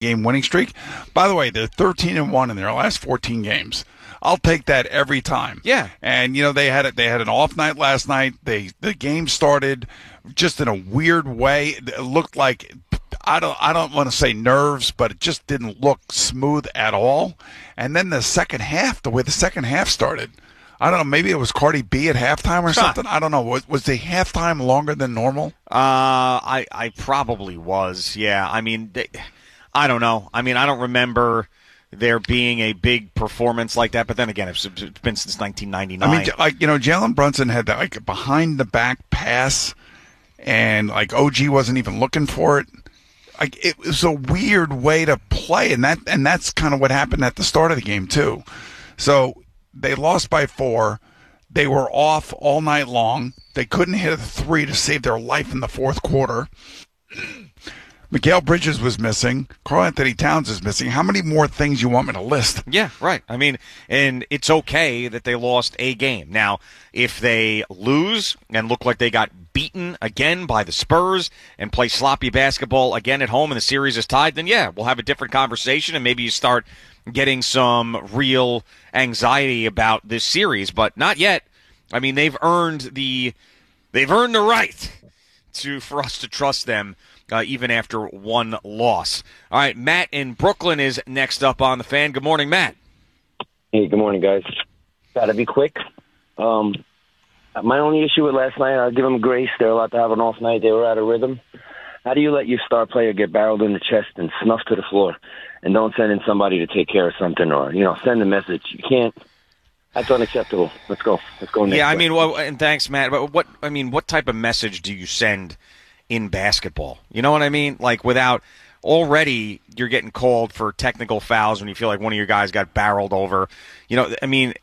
game winning streak. By the way, they're 13-1 in their last 14 games. I'll take that every time. Yeah. And they had an off night last night. The game started just in a weird way. It looked like I don't want to say nerves, but it just didn't look smooth at all. And then the second half, the way the second half started, I don't know, maybe it was Cardi B at halftime or something. I don't know. Was the halftime longer than normal? I probably was. Yeah. I mean, I don't know. I mean, I don't remember there being a big performance like that. But then again, it's been since 1999. I mean, Jalen Brunson had that behind the back pass, and OG wasn't even looking for it. It was a weird way to play, and that's kind of what happened at the start of the game too. So they lost by 4. They were off all night long. They couldn't hit a 3 to save their life in the fourth quarter. Mikal Bridges was missing. Karl-Anthony Towns is missing. How many more things you want me to list? Yeah, right. I mean, and it's okay that they lost a game. Now, if they lose and look like they got beaten again by the Spurs and play sloppy basketball again at home and the series is tied, then yeah, we'll have a different conversation and maybe you start getting some real anxiety about this series, but not yet. I mean, they've earned the right for us to trust them even after one loss. All right, Matt in Brooklyn is next up on the Fan. Good morning, Matt. Hey, good morning, guys. Gotta be quick. My only issue with last night, I'll give them grace. They're allowed to have an off night. They were out of rhythm. How do you let your star player get barreled in the chest and snuffed to the floor and don't send in somebody to take care of something or, send a message? You can't. That's unacceptable. Let's go next. Yeah, I mean, and thanks, Matt. But what type of message do you send in basketball? You know what I mean? Without already you're getting called for technical fouls when you feel like one of your guys got barreled over. I mean,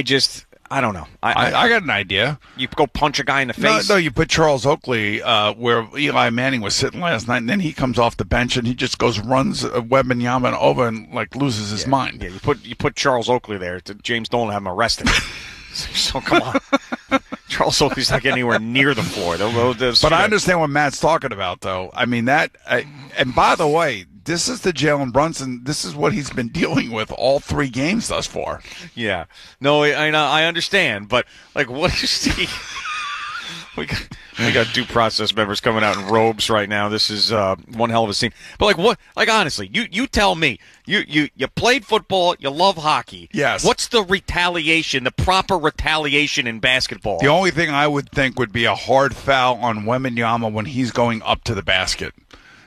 I don't know. I got an idea. You go punch a guy in the face? No, you put Charles Oakley where Eli Manning was sitting last night, and then he comes off the bench and he just runs Wembanyama over and loses his mind. Yeah, you put Charles Oakley there. James Dolan have him arrested. So come on. Charles Oakley's not getting anywhere near the floor. But I understand what Matt's talking about, though. I mean, and by the way, this is the Jalen Brunson. This is what he's been dealing with all 3 games thus far. Yeah. No, I understand. But, what is the... We got due process members coming out in robes right now. This is one hell of a scene. But what? Honestly, you tell me. You played football. You love hockey. Yes. What's the retaliation? The proper retaliation in basketball? The only thing I would think would be a hard foul on Wembanyama when he's going up to the basket.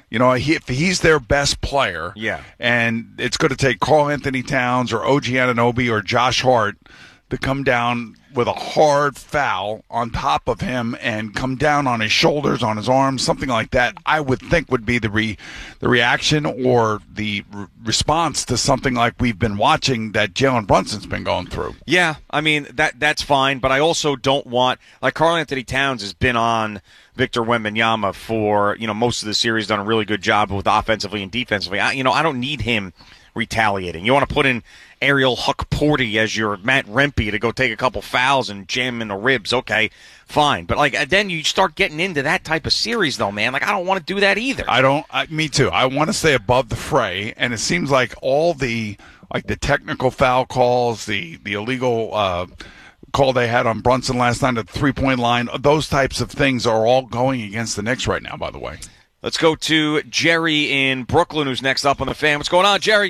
If he's their best player, yeah, and it's going to take Karl-Anthony Towns or OG Anunoby or Josh Hart to come down with a hard foul on top of him and come down on his shoulders, on his arms, something like that, I would think would be the reaction or the response to something like we've been watching that Jalen Brunson's been going through. Yeah, I mean, that's fine, but I also don't want, Karl-Anthony Towns has been on Victor Wembanyama for, most of the series, done a really good job with offensively and defensively. I don't need him retaliating. You want to put in Ariel Huckporty as your Matt Rempe to go take a couple fouls and jam him in the ribs, okay, fine. But, then you start getting into that type of series, though, man. I don't want to do that either. Me too. I want to stay above the fray, and it seems like all the technical foul calls, the illegal call they had on Brunson last night at the three-point line, those types of things are all going against the Knicks right now, by the way. Let's go to Jerry in Brooklyn, who's next up on the Fan. What's going on, Jerry?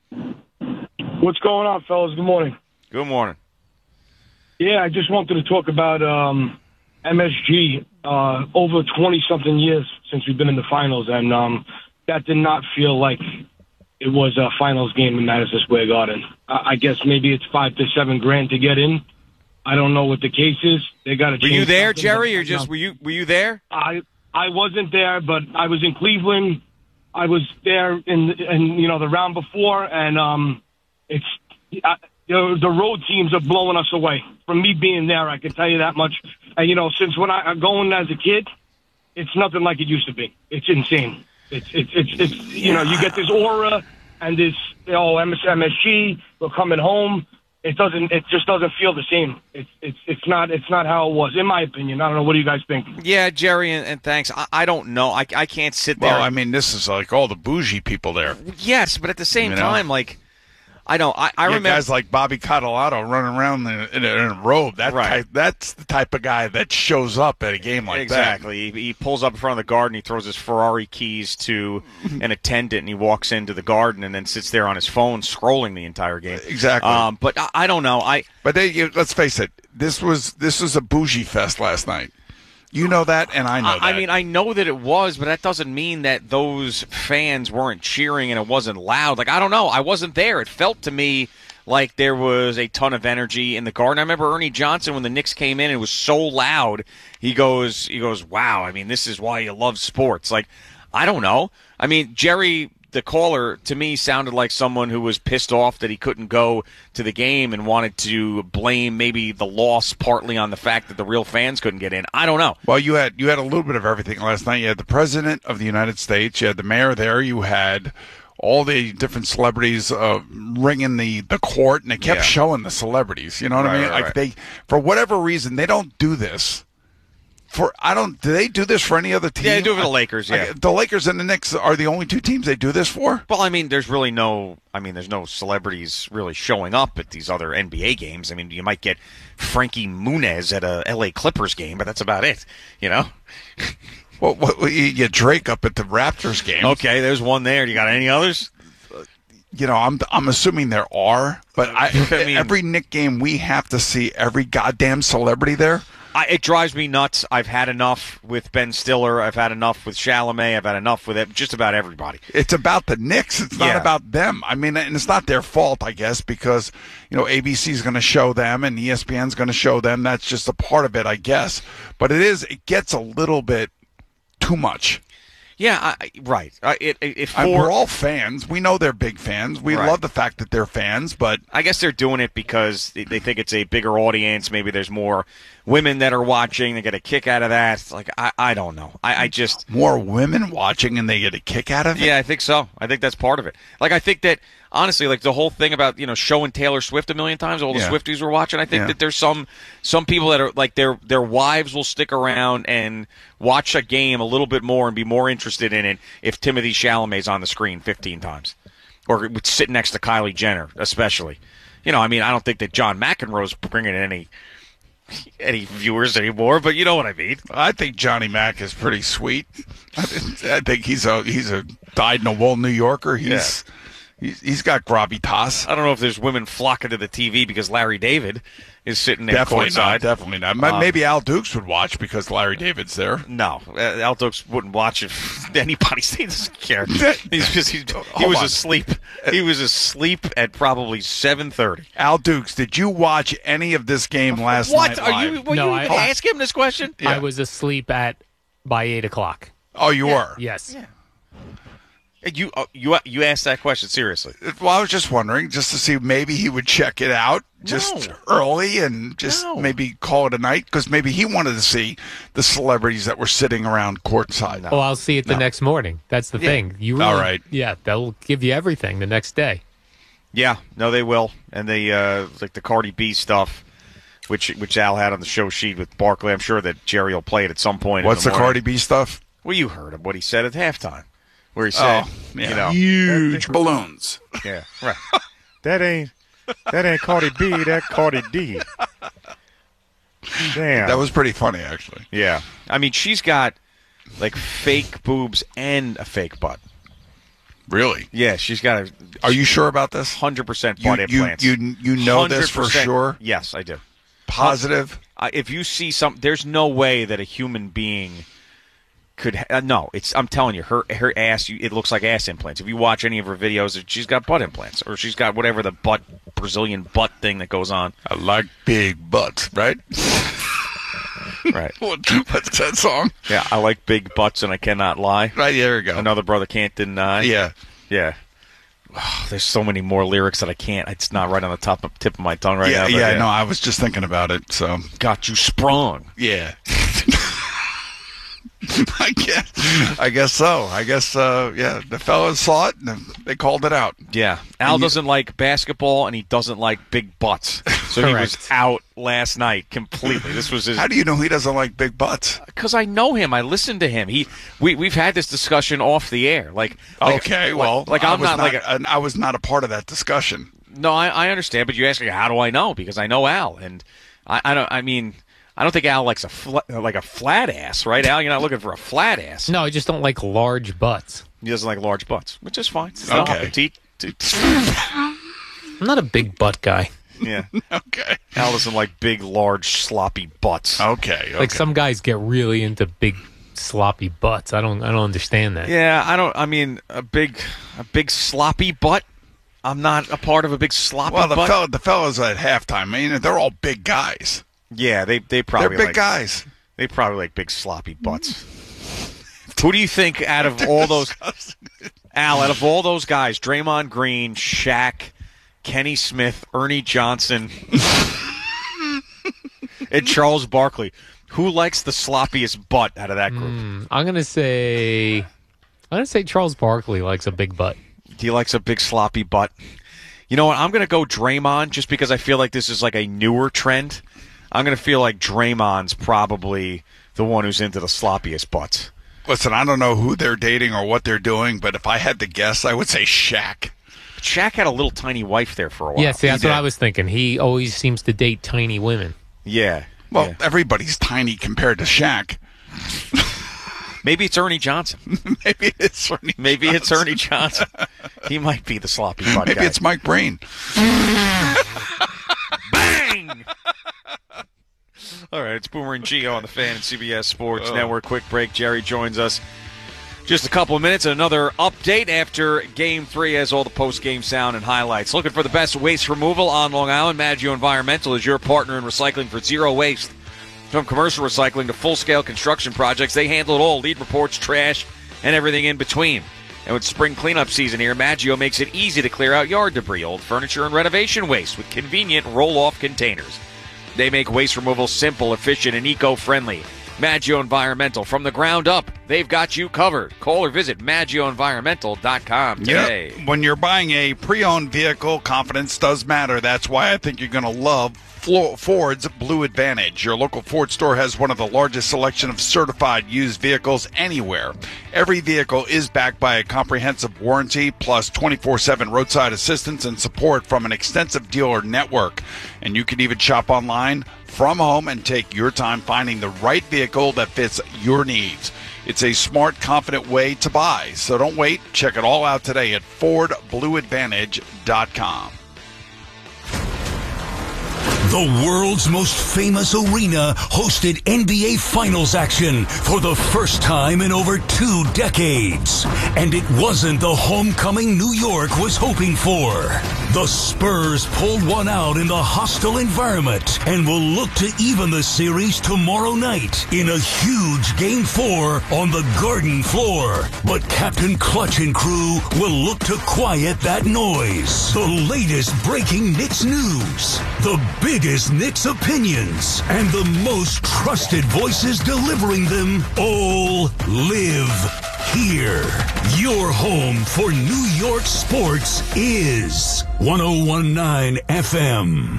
What's going on, fellas? Good morning. Good morning. Yeah, I just wanted to talk about MSG. Over 20-something years since we've been in the finals, and that did not feel like it was a finals game in Madison Square Garden. I guess maybe it's $5 to $7 grand to get in. I don't know what the case is. They got to. Were you there, Jerry, or just were you there? I wasn't there, but I was in Cleveland. I was there in the round before, and the road teams are blowing us away. From me being there, I can tell you that much. And since when I going as a kid, it's nothing like it used to be. It's insane. It's you get this aura and this MSG. We're coming home. it just doesn't feel the same. It's not how it was, in my opinion. I don't know. What do you guys think? Yeah, Jerry, and thanks. I don't know. I can't sit there. Well, I mean, this is like all the bougie people there. Yes, but at the same You know? time, like, I don't. I remember guys like Bobby Catallato running around in a robe. That's the type of guy that shows up at a game like that. Exactly. He pulls up in front of the garden. He throws his Ferrari keys to an attendant, and he walks into the garden and then sits there on his phone scrolling the entire game. Exactly. But I don't know. But let's face it. This was a bougie fest last night. You know that, and I know that. I mean, I know that it was, but that doesn't mean that those fans weren't cheering and it wasn't loud. Like, I don't know. I wasn't there. It felt to me like there was a ton of energy in the garden. I remember Ernie Johnson, when the Knicks came in, it was so loud. He goes, wow, I mean, this is why you love sports. Like, I don't know. I mean, Jerry, the caller, to me, sounded like someone who was pissed off that he couldn't go to the game and wanted to blame maybe the loss partly on the fact that the real fans couldn't get in. I don't know. Well, you had a little bit of everything last night. You had the President of the United States. You had the mayor there. You had all the different celebrities ringing the court, and they kept showing the celebrities. You know what I mean? Like they, for whatever reason, they don't do this. Do they do this for any other team? Yeah, they do it for the Lakers, yeah. The Lakers and the Knicks are the only two teams they do this for? Well, I mean, there's no celebrities really showing up at these other NBA games. I mean, you might get Frankie Muniz at a LA Clippers game, but that's about it, you know? Well, you get Drake up at the Raptors game. Okay, there's one there. You got any others? You know, I'm assuming there are, but I mean, every Knick game we have to see every goddamn celebrity there. It drives me nuts. I've had enough with Ben Stiller. I've had enough with Chalamet. I've had enough with just about everybody. It's about the Knicks. It's not about them. I mean, and it's not their fault, I guess, because, you know, ABC's going to show them and ESPN's going to show them. That's just a part of it, I guess. But it gets a little bit too much. Yeah, right. We're all fans. We know they're big fans. We love the fact that they're fans, but I guess they're doing it because they think it's a bigger audience. Maybe there's more women that are watching. They get a kick out of that. It's like, I don't know. I just more women watching and they get a kick out of it? Yeah, I think so. I think that's part of it. Like, I think that, honestly, like the whole thing about, you know, showing Taylor Swift a million times, all the Swifties were watching, I think that there's some people that are like their wives will stick around and watch a game a little bit more and be more interested in it if Timothée Chalamet's on the screen 15 times. Or sitting next to Kylie Jenner, especially. You know, I mean, I don't think that John McEnroe's bringing in any viewers anymore, but you know what I mean. I think Johnny Mac is pretty sweet. I think he's a dyed-in-the-wool New Yorker. He's got gravitas. I don't know if there's women flocking to the TV because Larry David is sitting there courtside. Definitely not. Maybe Al Dukes would watch because Larry David's there. No, Al Dukes wouldn't watch if anybody doesn't care. He was asleep. He was asleep at probably 7:30. Al Dukes, did you watch any of this game last night? What? Were you ask him this question? Yeah. I was asleep by 8 o'clock. Oh, you were? Yes. Yeah. You asked that question seriously? Well, I was just wondering, just to see maybe he would check it out early and maybe call it a night, because maybe he wanted to see the celebrities that were sitting around courtside. No. Oh, I'll see it the next morning. That's the thing. You really, all right? Yeah, they'll give you everything the next day. Yeah, no, they will, and they like the Cardi B stuff, which Al had on the show sheet with Barkley. I'm sure that Jerry will play it at some point. What's the Cardi B stuff? Well, you heard him what he said at halftime. Where he said, you know, huge balloons. Yeah, right. that ain't Cardi B. That Cardi D. Damn, that was pretty funny, actually. Yeah, I mean, she's got like fake boobs and a fake butt. Really? Yeah, she's got a. Are you sure about this? 100% butt implants. You know this for sure? Yes, I do. Positive. If you see there's no way that a human being could no. I'm telling you, her ass. It looks like ass implants. If you watch any of her videos, she's got butt implants, or she's got whatever the Brazilian butt thing that goes on. I like big butts, right? Right. What's that song? Yeah, I like big butts and I cannot lie. Right, there we go. Another brother can't deny. Yeah. Oh, there's so many more lyrics that I can't. It's not right on the tip of my tongue right now. Yeah, no, I was just thinking about it. So got you sprung. Yeah. I guess so. I guess, yeah, the fellas saw it and they called it out. Yeah. Al doesn't like basketball and he doesn't like big butts. So he was out last night completely. This was his. How do you know he doesn't like big butts? Because I know him. I listen to him. We've had this discussion off the air. Okay, well, I was not a part of that discussion. No, I understand, but you ask me, how do I know? Because I know Al, and I don't think Al likes a flat ass, right, Al? You're not looking for a flat ass. No, I just don't like large butts. He doesn't like large butts, which is fine. Okay. I'm not a big butt guy. Yeah. Okay. Al doesn't like big, large, sloppy butts. Okay. Like some guys get really into big, sloppy butts. I don't understand that. Yeah, I mean, a big sloppy butt. I'm not a part of a big sloppy butt. Well, the fellas at halftime, I mean, they're all big guys. Yeah, they probably they're big guys. They probably like big sloppy butts. Who do you think out of all those, Al? Out of all those guys, Draymond Green, Shaq, Kenny Smith, Ernie Johnson, and Charles Barkley, who likes the sloppiest butt out of that group? I'm gonna say Charles Barkley likes a big butt. He likes a big sloppy butt. You know what? I'm going to go Draymond just because I feel like this is like a newer trend. I'm going to feel like Draymond's probably the one who's into the sloppiest butts. Listen, I don't know who they're dating or what they're doing, but if I had to guess, I would say Shaq. Shaq had a little tiny wife there for a while. Yeah, see, that's what I was thinking. He always seems to date tiny women. Yeah. Well, yeah. Everybody's tiny compared to Shaq. Maybe it's Ernie Johnson. Maybe it's Ernie Johnson. He might be the sloppy butt Maybe guy. it's Mike Brain. Bang! All right, it's Boomer and Gio on the Fan and CBS Sports Network. Quick break. Jerry joins us just a couple of minutes. Another update after Game 3 has all the post-game sound and highlights. Looking for the best waste removal on Long Island? Maggio Environmental is your partner in recycling for zero waste. From commercial recycling to full-scale construction projects, they handle it all. Lead reports, trash, and everything in between. And with spring cleanup season here, Maggio makes it easy to clear out yard debris, old furniture, and renovation waste with convenient roll-off containers. They make waste removal simple, efficient, and eco-friendly. Maggio Environmental, from the ground up, they've got you covered. Call or visit MaggioEnvironmental.com today. Yep. When you're buying a pre-owned vehicle, confidence does matter. That's why I think you're going to love Ford's Blue Advantage. Your local Ford store has one of the largest selection of certified used vehicles anywhere. Every vehicle is backed by a comprehensive warranty, plus 24/7 roadside assistance and support from an extensive dealer network. And you can even shop online from home and take your time finding the right vehicle that fits your needs. It's a smart, confident way to buy. So don't wait. Check it all out today at FordBlueAdvantage.com. The world's most famous arena hosted NBA Finals action for the first time in over 2 decades. And it wasn't the homecoming New York was hoping for. The Spurs pulled one out in the hostile environment and will look to even the series tomorrow night in a huge Game 4 on the Garden floor. But Captain Clutch and crew will look to quiet that noise. The latest breaking Knicks news, the biggest Knicks opinions, and the most trusted voices delivering them all live here. Your home for New York sports is 101.9 FM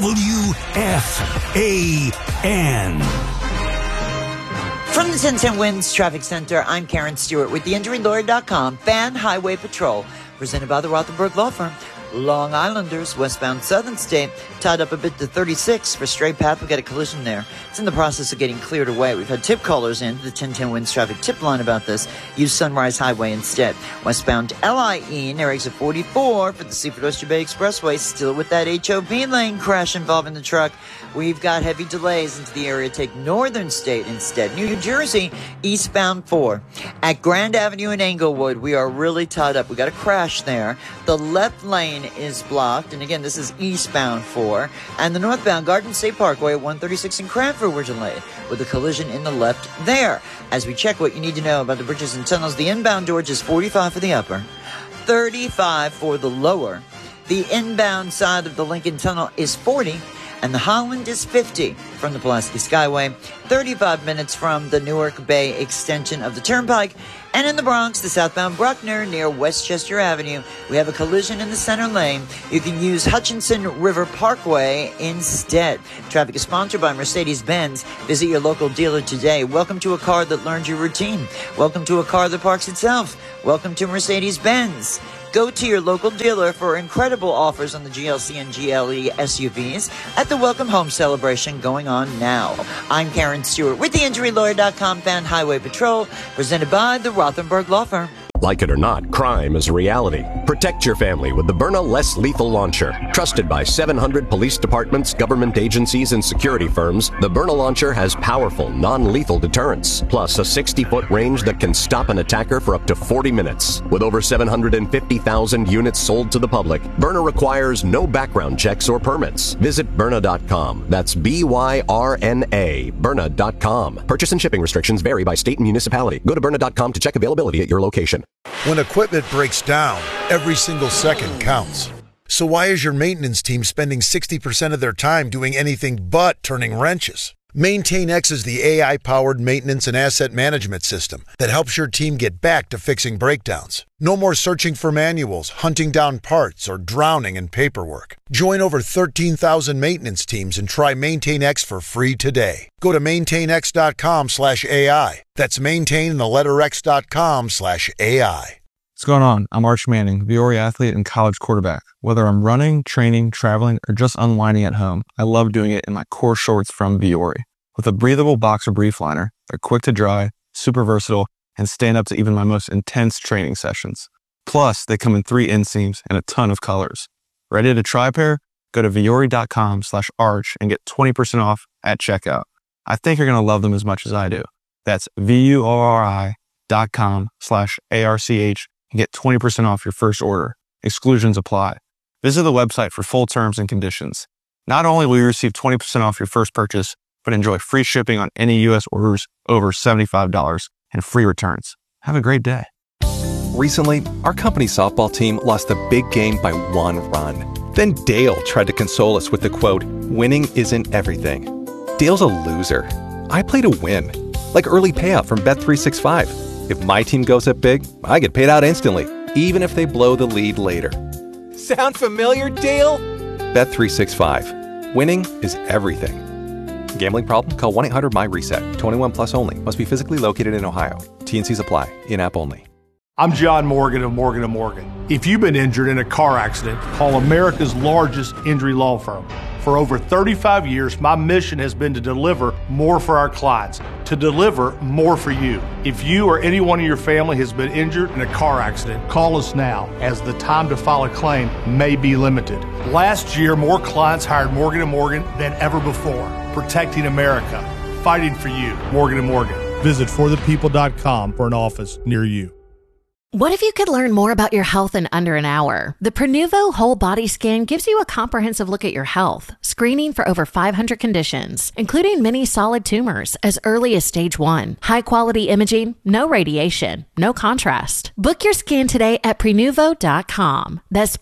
WFAN. From the 1010 Winds Traffic Center, I'm Karen Stewart with the InjuryLawyer.com Fan Highway Patrol, presented by the Rothenberg Law Firm. Long Islanders, westbound Southern State, tied up a bit to 36 for straight path. We got a collision there. It's in the process of getting cleared away. We've had tip callers in to the 1010 Winds traffic tip line about this. Use Sunrise Highway instead. Westbound LIE near exit 44 for the Seaford Oyster Bay Expressway, still with that HOV lane crash involving the truck. We've got heavy delays into the area. Take Northern State instead. New Jersey, eastbound 4. At Grand Avenue in Englewood, we are really tied up. We got a crash there. The left lane is blocked. And again, this is eastbound 4. And the northbound Garden State Parkway at 136 in Cranford were delayed with a collision in the left there. As we check what you need to know about the bridges and tunnels, the inbound George is 45 for the upper, 35 for the lower. The inbound side of the Lincoln Tunnel is 40. and the Holland is 50 from the Pulaski Skyway, 35 minutes from the Newark Bay extension of the Turnpike, and in the Bronx, the southbound Bruckner near Westchester Avenue, we have a collision in the center lane. You can use Hutchinson River Parkway instead. Traffic is sponsored by Mercedes-Benz. Visit your local dealer today. Welcome to a car that learns your routine. Welcome to a car that parks itself. Welcome to Mercedes-Benz. Go to your local dealer for incredible offers on the GLC and GLE SUVs at the Welcome Home celebration going on now. I'm Karen Stewart with the InjuryLawyer.com Fan Highway Patrol, presented by the Rothenberg Law Firm. Like it or not, crime is a reality. Protect your family with the Byrna Less Lethal Launcher. Trusted by 700 police departments, government agencies, and security firms, the Byrna Launcher has powerful, non-lethal deterrence, plus a 60-foot range that can stop an attacker for up to 40 minutes. With over 750,000 units sold to the public, Byrna requires no background checks or permits. Visit Byrna.com. That's B-Y-R-N-A, Byrna.com. Purchase and shipping restrictions vary by state and municipality. Go to Byrna.com to check availability at your location. When equipment breaks down, every single second counts. So why is your maintenance team spending 60% of their time doing anything but turning wrenches? MaintainX is the AI-powered maintenance and asset management system that helps your team get back to fixing breakdowns. No more searching for manuals, hunting down parts, or drowning in paperwork. Join over 13,000 maintenance teams and try MaintainX for free today. Go to maintainx.com/AI. That's maintain and the letter x.com/AI. What's going on? I'm Arch Manning, Viore athlete and college quarterback. Whether I'm running, training, traveling, or just unwinding at home, I love doing it in my core shorts from Viore. With a breathable boxer brief liner, they're quick to dry, super versatile, and stand up to even my most intense training sessions. Plus, they come in 3 inseams and a ton of colors. Ready to try a pair? Go to Viore.com/arch and get 20% off at checkout. I think you're going to love them as much as I do. That's VUORI.com/ARCH and get 20% off your first order. Exclusions apply. Visit the website for full terms and conditions. Not only will you receive 20% off your first purchase, but enjoy free shipping on any U.S. orders over $75 and free returns. Have a great day. Recently, our company's softball team lost the big game by 1 run. Then Dale tried to console us with the quote, "Winning isn't everything." Dale's a loser. I play to win, like early payout from Bet365. If my team goes up big, I get paid out instantly, even if they blow the lead later. Sound familiar, Dale? Bet365. Winning is everything. Gambling problem? Call 1-800-MY-RESET. 21 plus only. Must be physically located in Ohio. T&Cs apply. In-app only. I'm John Morgan of Morgan & Morgan. If you've been injured in a car accident, call America's largest injury law firm. For over 35 years, my mission has been to deliver more for our clients, to deliver more for you. If you or anyone in your family has been injured in a car accident, call us now, as the time to file a claim may be limited. Last year, more clients hired Morgan & Morgan than ever before, protecting America, fighting for you. Morgan & Morgan. Visit forthepeople.com for an office near you. What if you could learn more about your health in under an hour? The Prenuvo Whole Body Scan gives you a comprehensive look at your health, screening for over 500 conditions, including many solid tumors as early as stage 1. High-quality imaging, no radiation, no contrast. Book your scan today at Prenuvo.com. That's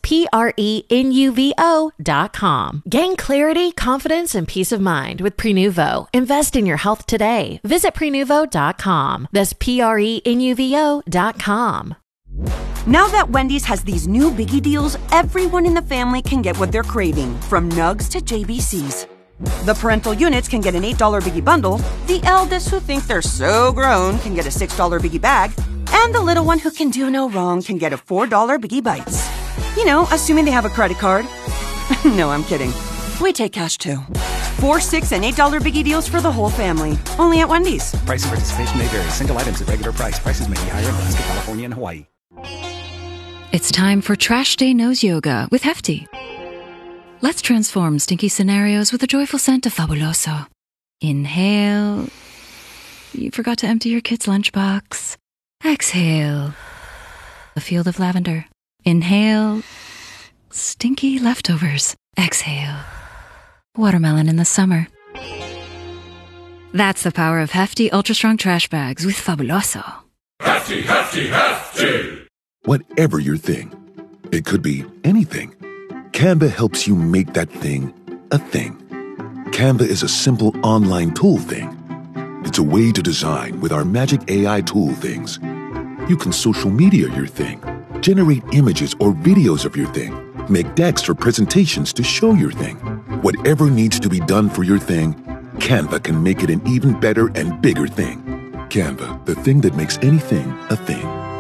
Prenuvo.com. Gain clarity, confidence, and peace of mind with Prenuvo. Invest in your health today. Visit Prenuvo.com. That's Prenuvo.com. Now that Wendy's has these new biggie deals, everyone in the family can get what they're craving, from nugs to JBCs. The parental units can get an $8 biggie bundle, the eldest who think they're so grown can get a $6 biggie bag, and the little one who can do no wrong can get a $4 biggie bites. You know, assuming they have a credit card. No, I'm kidding. We take cash too. 4, 6, and $8 biggie deals for the whole family. Only at Wendy's. Price and participation may vary. Single items at regular price. Prices may be higher in Alaska, California, and Hawaii. It's time for Trash Day Nose Yoga with Hefty. Let's transform stinky scenarios with a joyful scent of Fabuloso. Inhale. You forgot to empty your kid's lunchbox. Exhale. A field of lavender. Inhale. Stinky leftovers. Exhale. Watermelon in the summer. That's the power of Hefty Ultra Strong Trash Bags with Fabuloso. Hefty, Hefty, Hefty! Whatever your thing, it could be anything. Canva helps you make that thing a thing. Canva is a simple online tool thing. It's a way to design with our magic AI tool things. You can social media your thing, generate images or videos of your thing, make decks or presentations to show your thing. Whatever needs to be done for your thing, Canva can make it an even better and bigger thing. Canva, the thing that makes anything a thing.